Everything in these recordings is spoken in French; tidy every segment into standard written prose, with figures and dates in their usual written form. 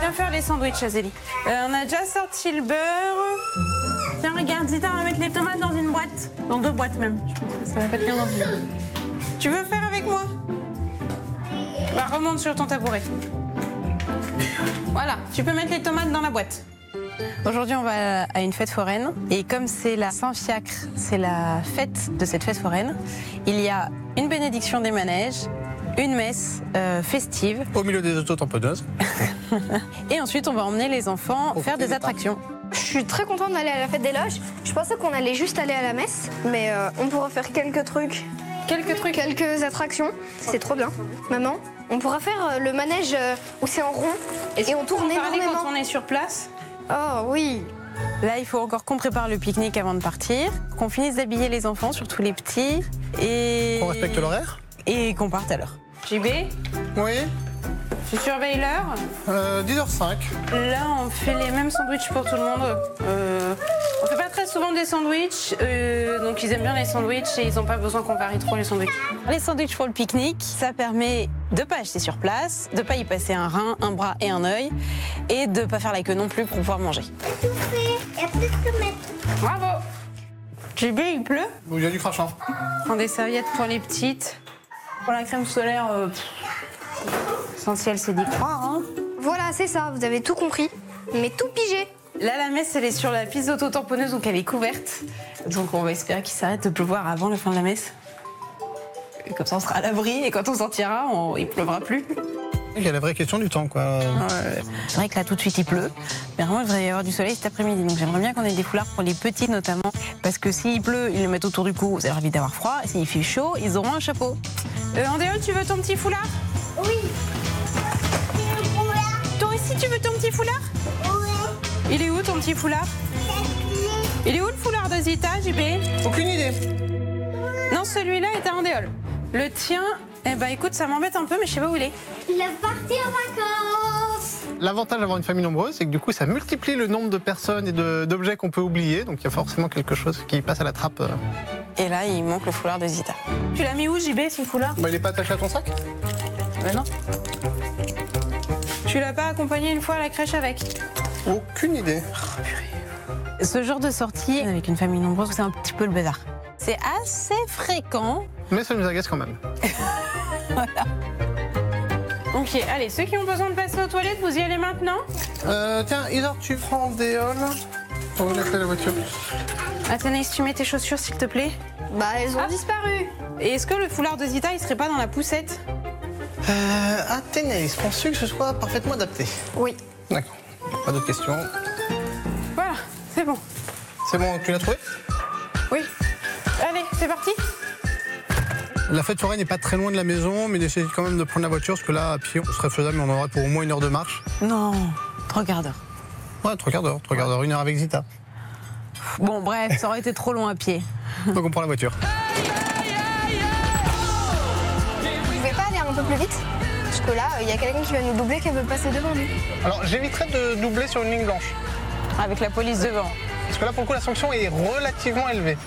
Viens faire les sandwichs, Azélie. On a déjà sorti le beurre. Tiens, regarde, Zita, on va mettre les tomates dans une boîte. Dans 2 boîtes même. Je pense que ça va pas tenir dans une. Tu veux faire avec moi? Bah, remonte sur ton tabouret. Voilà, tu peux mettre les tomates dans la boîte. Aujourd'hui, on va à une fête foraine. Et comme c'est la Saint-Fiacre, c'est la fête de cette fête foraine, il y a une bénédiction des manèges, une messe festive. Au milieu des auto-tamponneuses. Et ensuite, on va emmener les enfants faire des attractions. Je suis très contente d'aller à la fête des loges. Je pensais qu'on allait juste aller à la messe, mais on pourra faire quelques trucs. Quelques attractions. C'est trop bien. Maman, on pourra faire le manège où c'est en rond et on tourne énormément. Quand on est sur place. Oh oui. Là, il faut encore qu'on prépare le pique-nique avant de partir, qu'on finisse d'habiller les enfants, surtout les petits, et... On respecte l'horaire? Et qu'on parte à l'heure. JB, Oui. tu surveilles l'heure? 10h05. Là, on fait les mêmes sandwichs pour tout le monde. On fait pas très souvent des sandwichs, donc ils aiment bien les sandwichs et ils n'ont pas besoin qu'on varie trop les sandwichs. Les sandwichs pour le pique-nique, ça permet de pas acheter sur place, de pas y passer un rein, un bras et un œil, et de pas faire la queue non plus pour pouvoir manger. Tout fait, il y a plus de mettre. Bravo! JB, il pleut? Il y a du crachin. Prends des serviettes pour les petites. Pour la crème solaire, l'essentiel c'est d'y croire. Hein. Voilà, c'est ça, vous avez tout compris, mais tout pigé. Là, la messe, elle est sur la piste auto-tamponneuse, donc elle est couverte. Donc on va espérer qu'il s'arrête de pleuvoir avant la fin de la messe. Et comme ça, on sera à l'abri, et quand on sortira, il pleuvra plus. Il y a la vraie question du temps, quoi. C'est vrai que là, tout de suite, il pleut. Mais vraiment, il devrait y avoir du soleil cet après-midi. Donc j'aimerais bien qu'on ait des foulards pour les petits, notamment. Parce que s'il pleut, ils le mettent autour du cou, ça leur évite d'avoir froid. Et s'il fait chaud, ils auront un chapeau. Andéol, tu veux ton petit foulard? Oui. Toi aussi, tu veux ton petit foulard? Oui. Il est où, ton petit foulard? Il est où, le foulard de Zita, JB? Aucune idée. Non, celui-là est à Andéol. Le tien, eh ben écoute, ça m'embête un peu, mais je sais pas où il est. Il est parti en vacances. L'avantage d'avoir une famille nombreuse, c'est que du coup, ça multiplie le nombre de personnes et d'objets qu'on peut oublier. Donc il y a forcément quelque chose qui passe à la trappe. Et là, il manque le foulard de Zita. Tu l'as mis où, JB, ce foulard? Bah, il est pas attaché à ton sac? Ben non. Tu l'as pas accompagné une fois à la crèche avec? Aucune idée. Ce genre de sortie avec une famille nombreuse, c'est un petit peu le bazar. C'est assez fréquent. Mais ça nous agace quand même. Voilà. Ok, allez, ceux qui ont besoin de passer aux toilettes, vous y allez maintenant? Tiens, Isor, tu prends des halls. On va laisser la voiture. Athénaïs, tu mets tes chaussures, s'il te plaît. Bah, elles ont disparu. Et est-ce que le foulard de Zita, il serait pas dans la poussette? Athénaïs, penses-tu que ce soit parfaitement adapté? Oui. D'accord. Pas d'autres questions. Voilà, c'est bon. C'est bon, tu l'as trouvé? Oui. Allez, c'est parti. La fête foraine n'est pas très loin de la maison, mais d'essayer quand même de prendre la voiture, parce que là, à pied, on serait faisable, mais on en aurait pour au moins 1 heure de marche. Non, 3 quarts d'heure. Ouais, 3 quarts d'heure, 1 heure avec Zita. Bon, bref, ça aurait été trop long à pied. Donc on prend la voiture. Vous pouvez pas aller un peu plus vite? Parce que là, il y a quelqu'un qui va nous doubler qui veut passer devant nous. Alors j'éviterais de doubler sur une ligne blanche. Avec la police devant. Parce que là, pour le coup, la sanction est relativement élevée.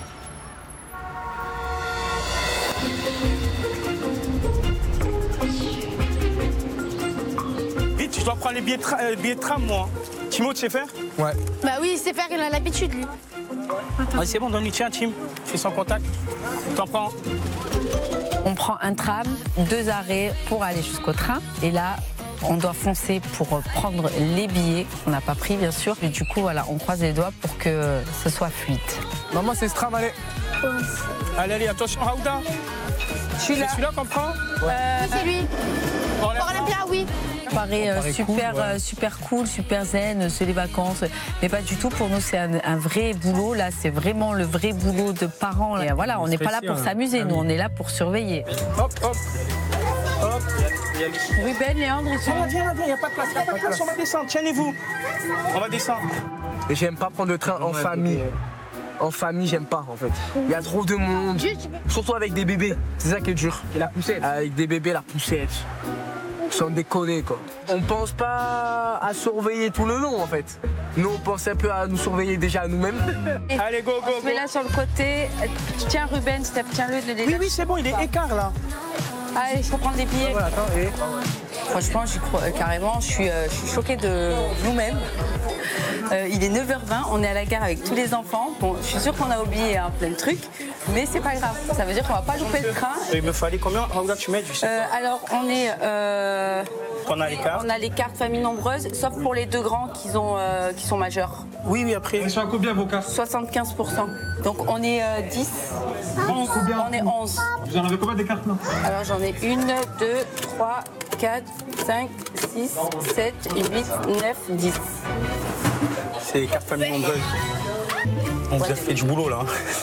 Vite, je dois prendre les billets de tram, moi. Timo, tu sais faire? Ouais. Bah oui, il sait faire, il a l'habitude, lui. Allez, c'est bon, donne-lui, tiens, Tim. Fais sans contact. T'en prends. On prend un tram, 2 arrêts pour aller jusqu'au train. Et là, on doit foncer pour prendre les billets qu'on n'a pas pris, bien sûr. Et du coup, voilà, on croise les doigts pour que ce soit fluide. Maman, c'est ce tram, allez. Allez, attention, Raouda. C'est celui-là qu'on prend? C'est lui. Bon, Pour Olympia, oui. Paraît super, cool, ouais. super cool, super zen, c'est les vacances. Mais pas du tout, pour nous, c'est un vrai boulot. Là, c'est vraiment le vrai boulot de parents. Et voilà, on n'est pas là pour s'amuser, nous, on est là pour surveiller. Hop, hop. Hop. Ruben, Léandre, ils sont... Viens, il n'y a pas de place, on va descendre, tienez-vous. On va descendre. Et j'aime pas prendre le train en famille. En famille, j'aime pas en fait. Il y a trop de monde. Surtout avec des bébés. C'est ça qui est dur. Et la poussette. Avec des bébés, la poussette. Sans déconner quoi. On pense pas à surveiller tout le long en fait. Nous on pense un peu à nous surveiller déjà à nous-mêmes. Allez, go, go, go. Mets là sur le côté. Tiens Ruben, tiens-le de Oui, c'est bon, il est écart là. Allez, il faut prendre des billets. Voilà, attends, Franchement, j'y crois carrément. Je suis choquée de nous-mêmes. Il est 9h20, on est à la gare avec tous les enfants. Bon, je suis sûre qu'on a oublié plein de trucs, mais c'est pas grave. Ça veut dire qu'on va pas louper le train. Il me fallait combien? Raouda, tu mets, je sais pas. Alors, on est... On a les cartes. On a les cartes famille nombreuse, sauf pour les 2 grands qui sont majeurs. Oui, après. Ils sont à combien vos cartes? 75%. Donc on est 10. Combien? On est 11. Vous en avez combien des cartes là? Alors j'en ai 1, 2, 3, 4, 5, 6, 7, 8, 9, 10. C'est les cartes famille nombreuses. On vous a fait du boulot là.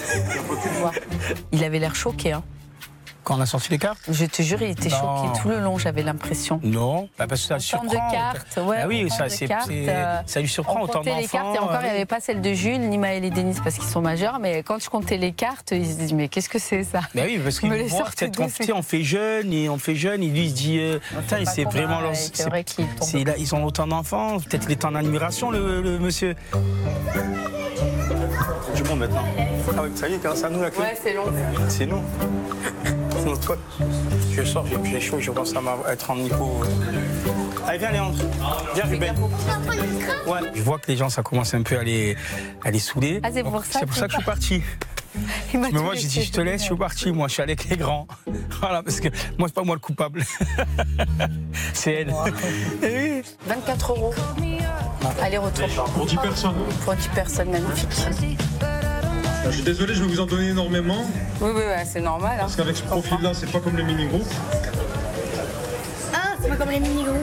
Il avait l'air choqué. Hein. Quand on a sorti les cartes? Je te jure, il était choqué tout le long, j'avais l'impression. Non, parce que ça surprend. De cartes, ouais. Ah oui, ça lui surprend autant d'enfants. Les cartes et encore, il n'y avait pas celle de Jules, ni Maëlle et Denise parce qu'ils sont majeurs. Mais quand je comptais les cartes, ils se disent mais qu'est-ce que c'est ça? Mais oui, parce qu'ils voient peut-être on fait jeune et lui il se dit putain, c'est vraiment leur. C'est vrai ils ont autant d'enfants, peut-être il est en admiration le monsieur. Du monde maintenant. Ah oui, ça y est, c'est à nous la queue. Ouais, c'est long. C'est nous. C'est notre pote. Je sors, j'ai chaud, je commence à être en hypo. Allez, viens Léandre. Viens Ruben. Ouais. Je vois que les gens, ça commence un peu à les saouler. Ah, c'est pour ça que je suis parti. Mais moi, j'ai dit, je te laisse, je suis parti. Moi, je suis allé avec les grands. Voilà, parce que moi, c'est pas moi le coupable. C'est elle. 24 €. Aller-retour. Pour 10 personnes. Pour 10 personnes, magnifique. Je suis désolé, je vais vous en donner énormément. Oui, c'est normal. Parce qu'avec ce profil-là, c'est pas comme les mini-groupes. Ah, c'est pas comme les mini-groupes.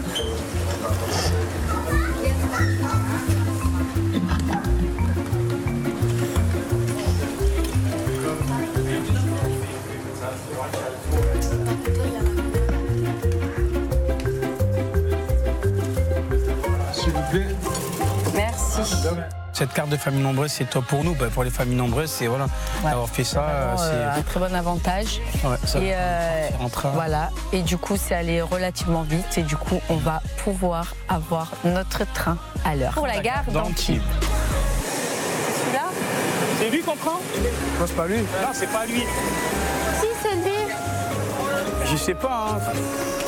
S'il vous plaît. Merci. Cette carte de famille nombreuse, c'est top pour nous. Pour les familles nombreuses, c'est voilà, d'avoir fait ça. C'est un très bon avantage. Ouais, ça, et en train. voilà. Et du coup, c'est allé relativement vite. Et du coup, on va pouvoir avoir notre train à l'heure. Pour la gare d'Antibes. Celui-là? C'est lui qu'on prend? Non, c'est pas lui. Non, c'est pas lui. Si, c'est lui. Je sais pas. Hein.